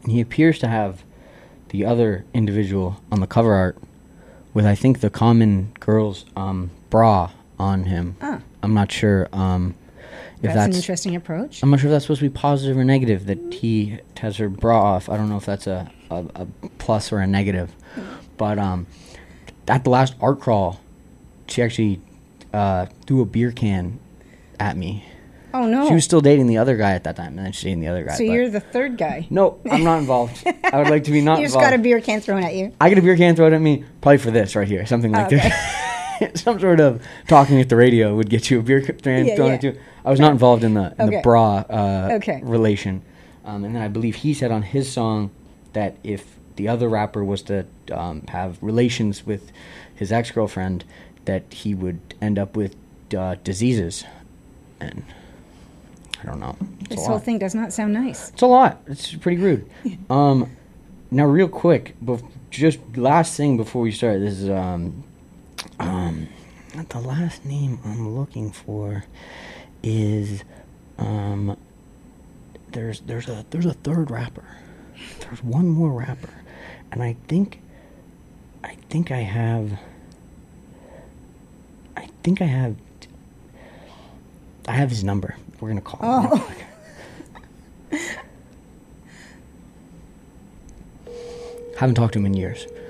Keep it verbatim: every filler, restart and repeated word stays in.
he appears to have the other individual on the cover art with, I think, the common girl's um, bra on him. Ah. I'm not sure um, if That's, that's... an interesting approach. I'm not sure if that's supposed to be positive or negative, that he has her bra off. I don't know if that's a, a, a plus or a negative. But um, at the last art crawl, she actually uh, threw a beer can at me. Oh, no. She was still dating the other guy at that time, and then she's dating the other guy. So you're the third guy. No, I'm not involved. I would like to be not You just involved. got a beer can thrown at you. I get a beer can thrown at me, probably for this right here, something like Oh, okay. this. Some sort of talking at the radio would get you a beer can Yeah, thrown yeah. at you. I was not involved in the in Okay. the bra uh, Okay. relation. Um, and then I believe he said on his song that if the other rapper was to um, have relations with his ex-girlfriend, that he would end up with uh, diseases. And I don't know. It's This a whole lot. thing does not sound nice. It's a lot. It's pretty rude. Um, now, real quick, bef- just last thing before we start. This is um, um, the last name I'm looking for is um, there's there's a there's a third rapper. There's one more rapper, and I think I think I have I think I have I have his number. We're gonna call him. real Oh. quick. Haven't talked to him in years.